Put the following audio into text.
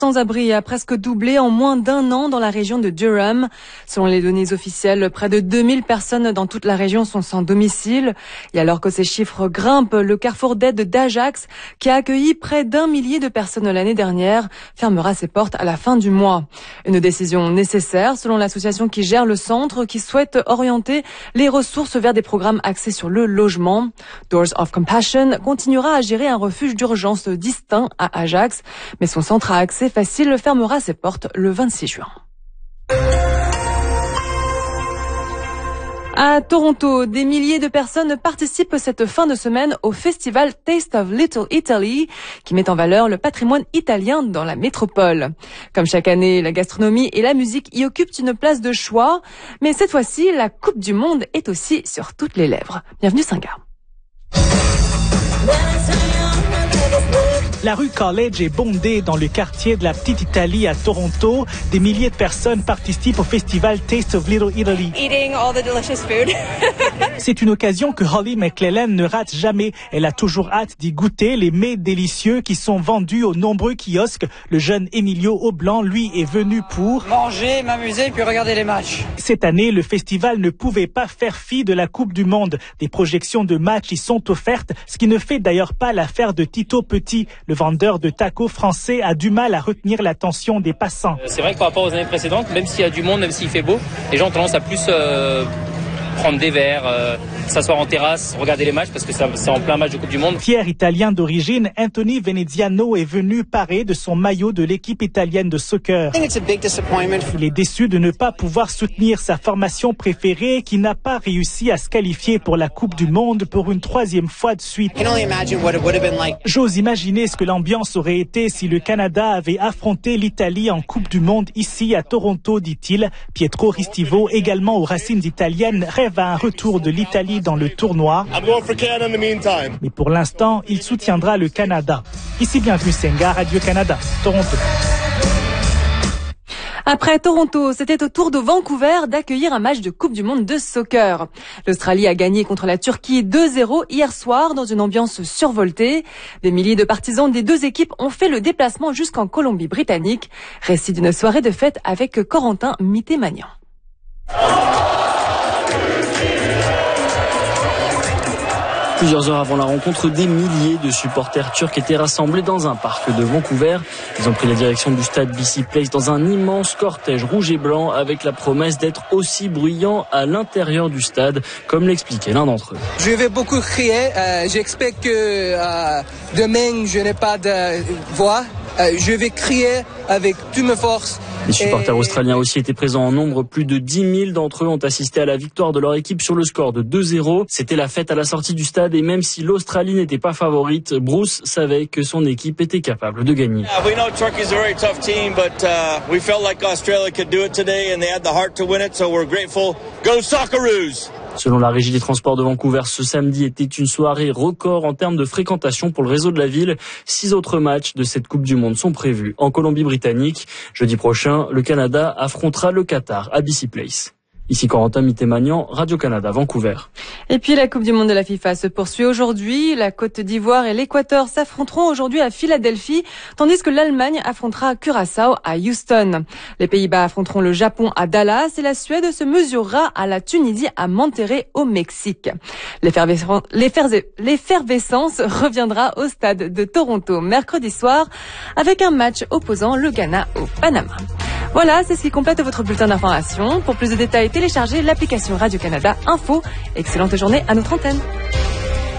sans-abri a presque doublé en moins d'un an dans la région de Durham. Selon les données officielles, près de 2000 personnes dans toute la région sont sans domicile. Et alors que ces chiffres grimpent, le carrefour d'aide d'Ajax, qui a accueilli près d'1 millier de personnes l'année dernière, fermera ses portes à la fin du mois. Une décision nécessaire selon l'association qui gère le centre, qui souhaite orienter les ressources vers des programmes axés sur le logement. Doors of Compassion continuera à gérer un refuge d'urgence distinct à Ajax, mais son centre à accès facile fermera ses portes le 26 juin. À Toronto, des milliers de personnes participent cette fin de semaine au festival Taste of Little Italy, qui met en valeur le patrimoine italien dans la métropole. Comme chaque année, la gastronomie et la musique y occupent une place de choix, mais cette fois-ci, la Coupe du Monde est aussi sur toutes les lèvres. Bienvenue Singa. La rue College est bondée dans le quartier de la Petite Italie à Toronto. Des milliers de personnes participent au festival Taste of Little Italy. Eating all the delicious food. C'est une occasion que Holly McClellan ne rate jamais. Elle a toujours hâte d'y goûter les mets délicieux qui sont vendus aux nombreux kiosques. Le jeune Emilio Aublanc, lui, est venu pour manger, m'amuser puis regarder les matchs. Cette année, le festival ne pouvait pas faire fi de la Coupe du Monde. Des projections de matchs y sont offertes, ce qui ne fait d'ailleurs pas l'affaire de Tito Petit. Le vendeur de tacos français a du mal à retenir l'attention des passants. C'est vrai que par rapport aux années précédentes, même s'il y a du monde, même s'il fait beau, les gens ont tendance à plus prendre des verres, s'asseoir en terrasse, regarder les matchs parce que c'est en plein match de Coupe du Monde. Fier italien d'origine, Anthony Veneziano est venu parer de son maillot de l'équipe italienne de soccer. Il est déçu de ne pas pouvoir soutenir sa formation préférée qui n'a pas réussi à se qualifier pour la Coupe du Monde pour une 3e fois de suite. J'ose imaginer ce que l'ambiance aurait été si le Canada avait affronté l'Italie en Coupe du Monde ici à Toronto, dit-il. Pietro Ristivo, également aux racines italiennes, rêve à un retour de l'Italie dans le tournoi. Mais pour l'instant, il soutiendra le Canada. Ici bienvenue Senga, Radio-Canada, Toronto. Après Toronto, c'était au tour de Vancouver d'accueillir un match de Coupe du Monde de soccer. L'Australie a gagné contre la Turquie 2-0 hier soir dans une ambiance survoltée. Des milliers de partisans des deux équipes ont fait le déplacement jusqu'en Colombie-Britannique. Récit d'une soirée de fête avec Corentin Mitté-Magnan. Plusieurs heures avant la rencontre, des milliers de supporters turcs étaient rassemblés dans un parc de Vancouver. Ils ont pris la direction du stade BC Place dans un immense cortège rouge et blanc avec la promesse d'être aussi bruyant à l'intérieur du stade, comme l'expliquait l'un d'entre eux. Je vais beaucoup crier. J'expecte que demain, je n'ai pas de voix. Je vais crier avec toutes mes forces. Les supporters australiens aussi étaient présents en nombre. Plus de 10 000 d'entre eux ont assisté à la victoire de leur équipe sur le score de 2-0. C'était la fête à la sortie du stade et même si l'Australie n'était pas favorite, Bruce savait que son équipe était capable de gagner. We know Turkey's a very tough team, but we felt like Australia could do it today and they had the heart to win it, so we're grateful. Go Socceroos! Selon la Régie des transports de Vancouver, ce samedi était une soirée record en termes de fréquentation pour le réseau de la ville. 6 autres matchs de cette Coupe du Monde sont prévus en Colombie-Britannique. Jeudi prochain, le Canada affrontera le Qatar à BC Place. Ici Corentin Mitté-Magnan, Radio-Canada, Vancouver. Et puis la Coupe du Monde de la FIFA se poursuit aujourd'hui. La Côte d'Ivoire et l'Équateur s'affronteront aujourd'hui à Philadelphie, tandis que l'Allemagne affrontera Curaçao à Houston. Les Pays-Bas affronteront le Japon à Dallas et la Suède se mesurera à la Tunisie à Monterrey au Mexique. L'effervescence reviendra au stade de Toronto mercredi soir avec un match opposant le Ghana au Panama. Voilà, c'est ce qui complète votre bulletin d'information. Pour plus de détails, téléchargez l'application Radio-Canada Info. Excellente journée à notre antenne.